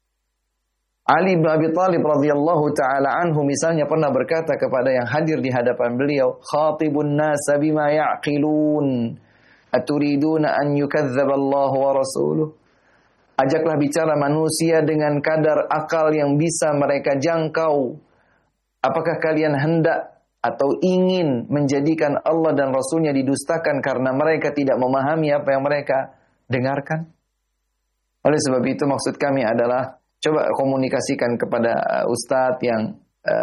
[SPEAKER 1] Ali bin Abi Thalib radhiyallahu taala anhu misalnya pernah berkata kepada yang hadir di hadapan beliau, "Khatibun nasa bima ya'qilun, aturiduna an yukadzdzaba Allah wa rasuluh." Ajaklah bicara manusia dengan kadar akal yang bisa mereka jangkau. Apakah kalian hendak atau ingin menjadikan Allah dan Rasulnya didustakan karena mereka tidak memahami apa yang mereka dengarkan? Oleh sebab itu maksud kami adalah coba komunikasikan kepada ustadz yang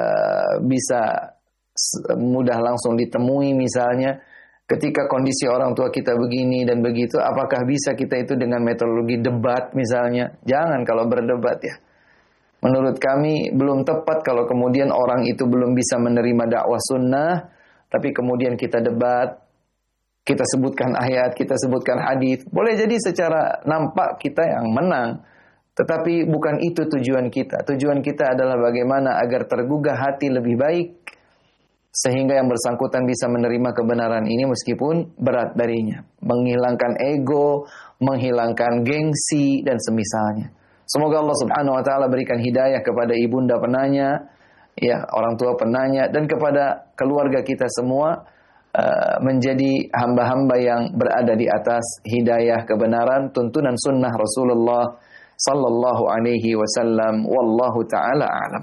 [SPEAKER 1] bisa mudah langsung ditemui misalnya. Ketika kondisi orang tua kita begini dan begitu, apakah bisa kita itu dengan metodologi debat misalnya? Jangan kalau berdebat ya. Menurut kami belum tepat kalau kemudian orang itu belum bisa menerima dakwah sunnah, tapi kemudian kita debat, kita sebutkan ayat, kita sebutkan hadis. Boleh jadi secara nampak kita yang menang. Tetapi bukan itu tujuan kita. Tujuan kita adalah bagaimana agar tergugah hati lebih baik, sehingga yang bersangkutan bisa menerima kebenaran ini meskipun berat darinya. Menghilangkan ego, menghilangkan gengsi, dan semisalnya. Semoga Allah Subhanahu wa taala berikan hidayah kepada ibunda penanya, ya, orang tua penanya, dan kepada keluarga kita semua menjadi hamba-hamba yang berada di atas hidayah kebenaran, tuntunan sunnah Rasulullah sallallahu alaihi wasallam. Wallahu taala a'lam.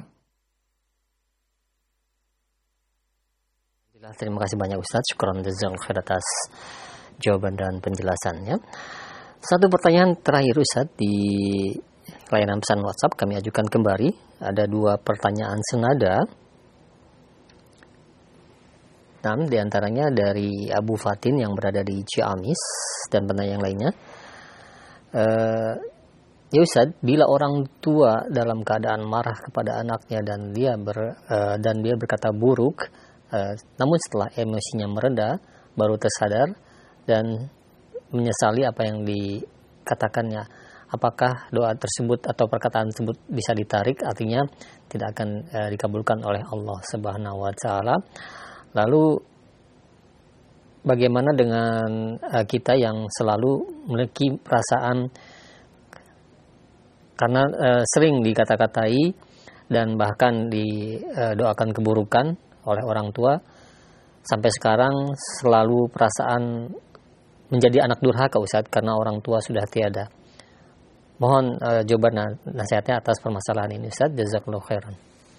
[SPEAKER 2] Terima kasih banyak Ustaz. Syukran jazakallahu khair atas jawaban dan penjelasannya. Satu pertanyaan terakhir Ustaz di layanan pesan WhatsApp kami ajukan kembali. Ada dua pertanyaan senada. Di antaranya dari Abu Fatin yang berada di Ciamis dan penanya yang lainnya. Ya Ustaz, bila orang tua dalam keadaan marah kepada anaknya dan dia berkata buruk, namun setelah emosinya mereda baru tersadar dan menyesali apa yang dikatakannya, apakah doa tersebut atau perkataan tersebut bisa ditarik, artinya tidak akan dikabulkan oleh Allah Subhanahu wa taala? Lalu bagaimana dengan kita yang selalu memiliki perasaan karena sering dikata-katai dan bahkan didoakan keburukan oleh orang tua, sampai sekarang selalu perasaan menjadi anak durhaka Ustaz karena orang tua sudah tiada. Mohon jawaban nasihatnya atas permasalahan ini, Ustaz. Jazakallahu khairan.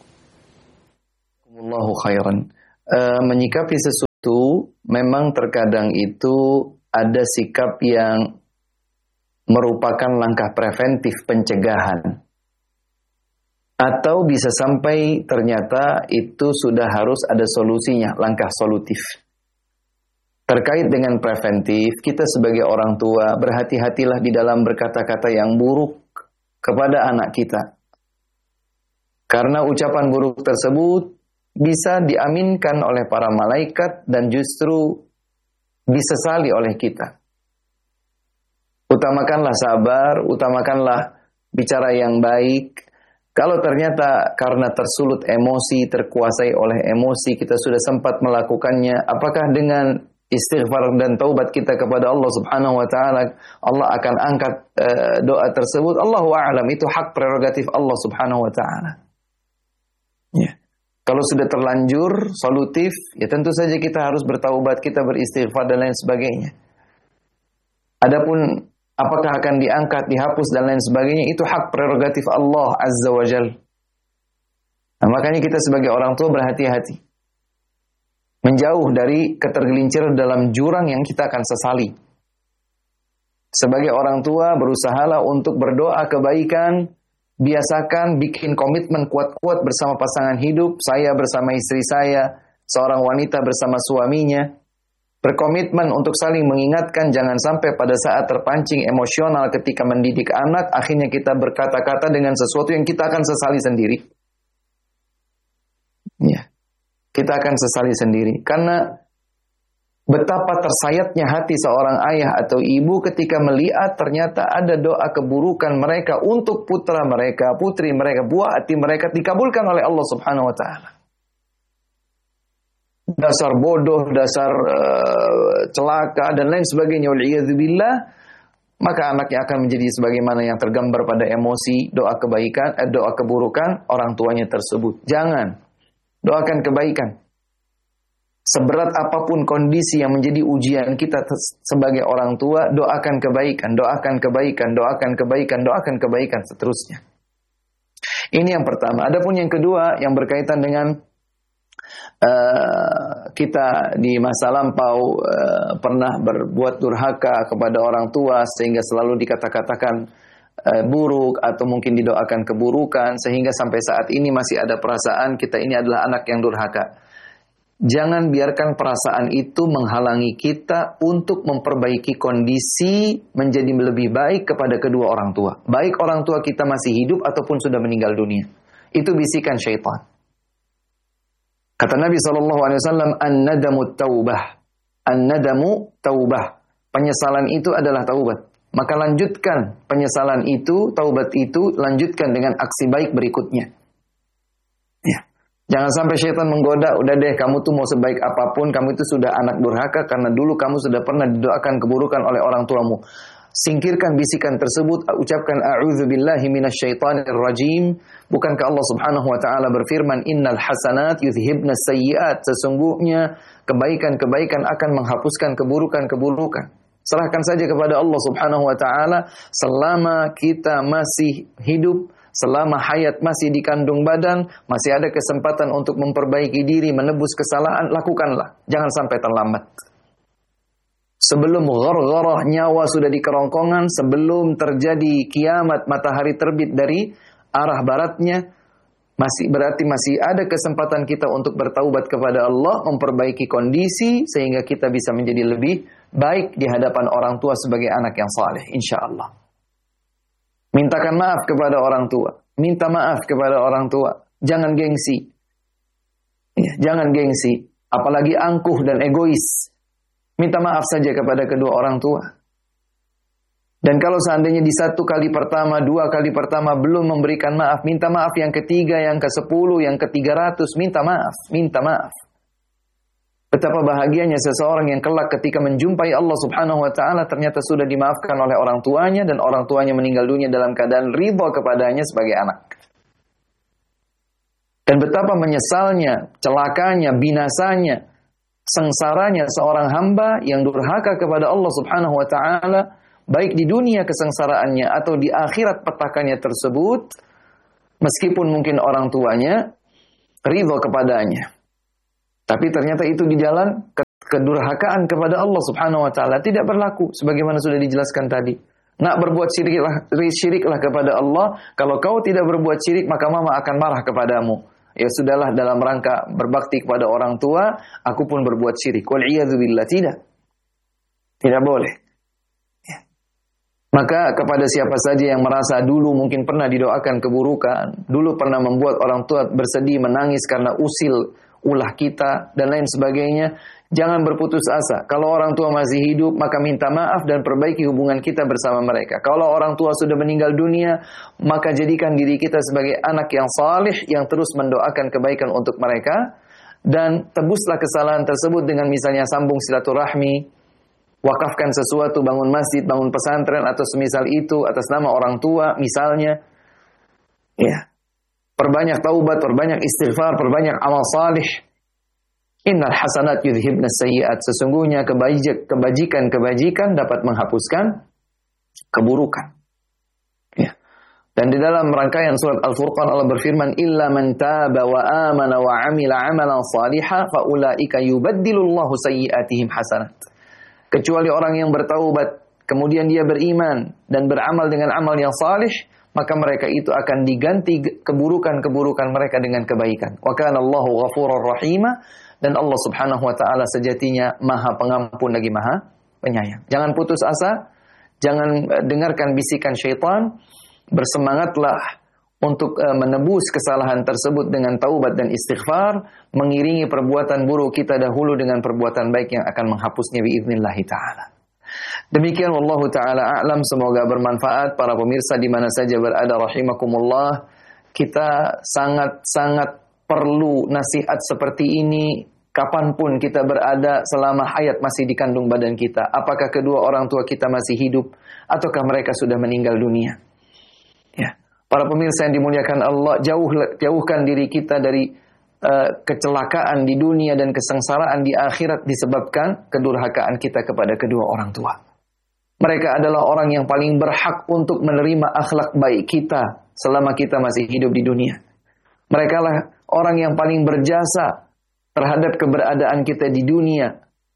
[SPEAKER 1] Allahu khairan. Menyikapi sesuatu memang terkadang itu ada sikap yang merupakan langkah preventif pencegahan. Atau bisa sampai ternyata itu sudah harus ada solusinya, langkah solutif. Terkait dengan preventif, kita sebagai orang tua berhati-hatilah di dalam berkata-kata yang buruk kepada anak kita. Karena ucapan buruk tersebut bisa diaminkan oleh para malaikat dan justru disesali oleh kita. Utamakanlah sabar, utamakanlah bicara yang baik. Kalau ternyata karena tersulut emosi, terkuasai oleh emosi, kita sudah sempat melakukannya, apakah dengan istighfar dan taubat kita kepada Allah Subhanahu wa taala Allah akan angkat doa tersebut? Allahu a'lam, itu hak prerogatif Allah Subhanahu wa taala. Ya. Kalau sudah terlanjur solutif, ya tentu saja kita harus bertaubat, kita beristighfar dan lain sebagainya. Adapun apakah akan diangkat, dihapus dan lain sebagainya, itu hak prerogatif Allah Azza wa Jal. Nah, makanya kita sebagai orang tua berhati-hati. Menjauh dari ketergelinciran dalam jurang yang kita akan sesali. Sebagai orang tua berusahalah untuk berdoa kebaikan, biasakan bikin komitmen kuat-kuat bersama pasangan hidup, saya bersama istri saya, seorang wanita bersama suaminya. Berkomitmen untuk saling mengingatkan, jangan sampai pada saat terpancing emosional ketika mendidik anak, akhirnya kita berkata-kata dengan sesuatu yang kita akan sesali sendiri. Ya, kita akan sesali sendiri. Karena betapa tersayatnya hati seorang ayah atau ibu ketika melihat ternyata ada doa keburukan mereka untuk putra mereka, putri mereka, buah hati mereka dikabulkan oleh Allah Subhanahu wa taala. Dasar bodoh, dasar celaka dan lain sebagainya, wal'iyadzubillah, maka anaknya akan menjadi sebagaimana yang tergambar pada emosi doa kebaikan, doa keburukan orang tuanya tersebut. Jangan doakan kebaikan. Seberat apapun kondisi yang menjadi ujian kita sebagai orang tua, doakan kebaikan, doakan kebaikan, doakan kebaikan, doakan kebaikan seterusnya. Ini yang pertama. Adapun yang kedua yang berkaitan dengan kita di masa lampau pernah berbuat durhaka kepada orang tua sehingga selalu dikata-katakan buruk atau mungkin didoakan keburukan sehingga sampai saat ini masih ada perasaan kita ini adalah anak yang durhaka. Jangan biarkan perasaan itu menghalangi kita untuk memperbaiki kondisi menjadi lebih baik kepada kedua orang tua. Baik orang tua kita masih hidup ataupun sudah meninggal dunia. Itu bisikan syaitan. Kata Nabi SAW, an-nadamu taubah. An-nadamu taubah. Penyesalan itu adalah taubat. Maka lanjutkan penyesalan itu, taubat itu, lanjutkan dengan aksi baik berikutnya. Ya. Jangan sampai syaitan menggoda, udah deh kamu tuh mau sebaik apapun, kamu itu sudah anak durhaka karena dulu kamu sudah pernah didoakan keburukan oleh orang tuamu. Singkirkan bisikan tersebut, ucapkan a'udzubillahi minasyaitonir rajim. Bukankah Allah Subhanahu wa taala berfirman, "Innal hasanat yudhhibnas sayyi'at." Sesungguhnya kebaikan-kebaikan akan menghapuskan keburukan-keburukan. Serahkan saja kepada Allah Subhanahu wa taala selama kita masih hidup, selama hayat masih di kandung badan, masih ada kesempatan untuk memperbaiki diri, menebus kesalahan, lakukanlah. Jangan sampai terlambat. Sebelum ghargharah nyawa sudah di kerongkongan, sebelum terjadi kiamat matahari terbit dari arah baratnya, berarti masih ada kesempatan kita untuk bertaubat kepada Allah, memperbaiki kondisi sehingga kita bisa menjadi lebih baik di hadapan orang tua sebagai anak yang saleh, insyaallah. Mintakan maaf kepada orang tua, minta maaf kepada orang tua, jangan gengsi. Ya, jangan gengsi, apalagi angkuh dan egois. Minta maaf saja kepada kedua orang tua. Dan kalau seandainya di satu kali pertama, dua kali pertama belum memberikan maaf, minta maaf yang ketiga, yang ke-10, yang ke-300, minta maaf, minta maaf. Betapa bahagianya seseorang yang kelak ketika menjumpai Allah Subhanahu wa taala ternyata sudah dimaafkan oleh orang tuanya dan orang tuanya meninggal dunia dalam keadaan ridha kepadanya sebagai anak. Dan betapa menyesalnya, celakanya, binasanya, sengsaranya seorang hamba yang durhaka kepada Allah Subhanahu wa taala, baik di dunia kesengsaraannya atau di akhirat petakannya tersebut, meskipun mungkin orang tuanya ridho kepadanya. Tapi ternyata itu di jalan kedurhakaan kepada Allah Subhanahu wa taala, tidak berlaku sebagaimana sudah dijelaskan tadi. Nak berbuat syiriklah kepada Allah. Kalau kau tidak berbuat syirik, maka mama akan marah kepadamu. Ya sudahlah, dalam rangka berbakti kepada orang tua, aku pun berbuat syirik. Wal'iyadzubillah, tidak. Tidak boleh. Ya. Maka kepada siapa saja yang merasa dulu mungkin pernah didoakan keburukan, dulu pernah membuat orang tua bersedih, menangis karena usil ulah kita, dan lain sebagainya, jangan berputus asa. Kalau orang tua masih hidup, maka minta maaf dan perbaiki hubungan kita bersama mereka. Kalau orang tua sudah meninggal dunia, maka jadikan diri kita sebagai anak yang salih, yang terus mendoakan kebaikan untuk mereka, dan tebuslah kesalahan tersebut dengan misalnya sambung silaturahmi, wakafkan sesuatu, bangun masjid, bangun pesantren, atau semisal itu, atas nama orang tua, misalnya. Ya. Perbanyak taubat, perbanyak istighfar, perbanyak amal salih. Innal hasanat yudhibna sayyi'at. Sesungguhnya kebajikan dapat menghapuskan keburukan. Ya. Dan di dalam rangkaian surat Al-Furqan Allah berfirman, illa man taba wa amana wa amila amalan salihah fa ulaika yubaddilullahu sayyi'atihim hasanat. Kecuali orang yang bertaubat, kemudian dia beriman dan beramal dengan amal yang salih, maka mereka itu akan diganti keburukan-keburukan mereka dengan kebaikan. Wa kana Allahu ghafurur rahima, dan Allah Subhanahu wa taala sejatinya Maha Pengampun lagi Maha Penyayang. Jangan putus asa, jangan dengarkan bisikan syaitan, bersemangatlah untuk menebus kesalahan tersebut dengan taubat dan istighfar, mengiringi perbuatan buruk kita dahulu dengan perbuatan baik yang akan menghapusnya biiznillah taala. Demikian wallahu taala a'lam, semoga bermanfaat para pemirsa di mana saja berada rahimakumullah. Kita sangat-sangat perlu nasihat seperti ini kapanpun kita berada selama hayat masih di kandung badan kita. Apakah kedua orang tua kita masih hidup ataukah mereka sudah meninggal dunia. Ya. Para pemirsa yang dimuliakan Allah, jauhkan diri kita dari kecelakaan di dunia dan kesengsaraan di akhirat disebabkan kedurhakaan kita kepada kedua orang tua. Mereka adalah orang yang paling berhak untuk menerima akhlak baik kita selama kita masih hidup di dunia. Mereka lah orang yang paling berjasa terhadap keberadaan kita di dunia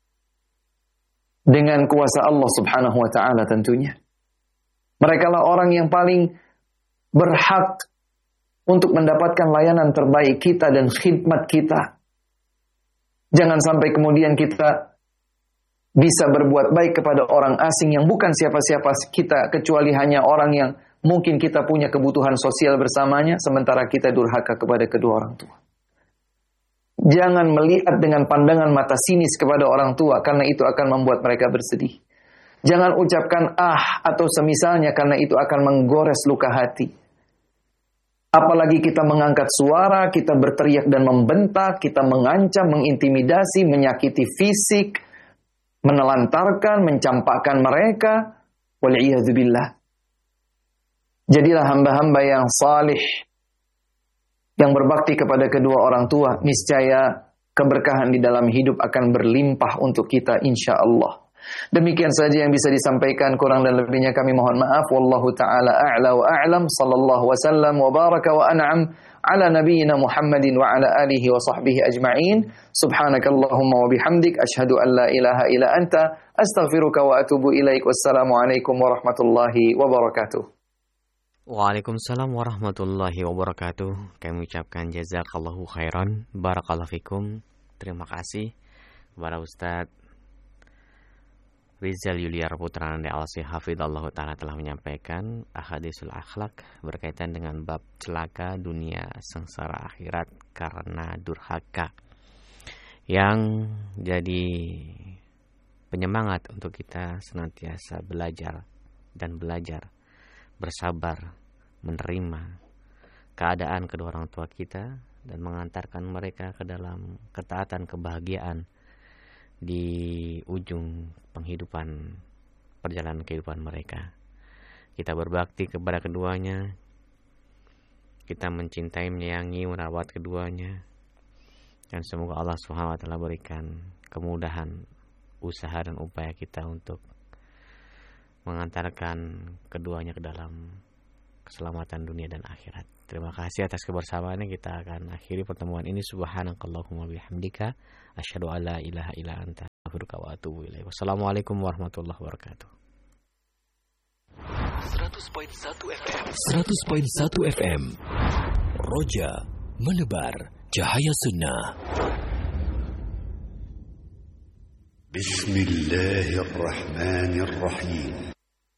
[SPEAKER 1] dengan kuasa Allah Subhanahu wa taala tentunya. Mereka lah orang yang paling berhak untuk mendapatkan layanan terbaik kita dan khidmat kita. Jangan sampai kemudian kita bisa berbuat baik kepada orang asing yang bukan siapa-siapa kita, kecuali hanya orang yang mungkin kita punya kebutuhan sosial bersamanya, sementara kita durhaka kepada kedua orang tua. Jangan melihat dengan pandangan mata sinis kepada orang tua, karena itu akan membuat mereka bersedih. Jangan ucapkan atau semisalnya, karena itu akan menggores luka hati. Apalagi kita mengangkat suara, kita berteriak dan membentak, kita mengancam, mengintimidasi, menyakiti fisik, menelantarkan, mencampakkan mereka. Wal'iyadzubillah. Jadilah hamba-hamba yang salih, yang berbakti kepada kedua orang tua. Niscaya keberkahan di dalam hidup akan berlimpah untuk kita insyaallah. Demikian saja yang bisa disampaikan, kurang dan lebihnya kami mohon maaf. Wallahu ta'ala a'la wa a'lam. Sallallahu wasallam wa baraka wa an'am ala nabiyyina Muhammadin wa ala alihi wa sahbihi ajma'in. Subhanakallahumma wa bihamdik, ashhadu an la ilaha illa anta, astaghfiruka wa atubu ilaik. Wassalamu alaikum warahmatullahi wabarakatuh.
[SPEAKER 4] Waalaikumsalam warahmatullahi wabarakatuh. Kami ucapkan jazakallahu khairan, barakallahu fikum. Terima kasih kepada Ustadz Rizal Yuliar Putra Nanda Al-Sih Hafidhallah Ta'ala telah menyampaikan ahadisul akhlak berkaitan dengan bab celaka dunia sengsara akhirat karena durhaka, yang jadi penyemangat untuk kita senantiasa belajar dan belajar bersabar menerima keadaan kedua orang tua kita dan mengantarkan mereka ke dalam ketaatan kebahagiaan di ujung penghidupan, perjalanan kehidupan mereka. Kita berbakti kepada keduanya, kita mencintai, menyayangi, merawat keduanya, dan semoga Allah SWT berikan kemudahan usaha dan upaya kita untuk mengantarkan keduanya ke dalam keselamatan dunia dan akhirat. Terima kasih atas kebersamaannya. Kita akan akhiri pertemuan ini. Subhanakallahumma bihamdika asyhadu alla ilaha illa anta astaghfiruka wa atubu ilaik. Wassalamualaikum warahmatullahi wabarakatuh.
[SPEAKER 5] 100.1 FM Roja menebar cahaya sunnah. Bismillahirrahmanirrahim.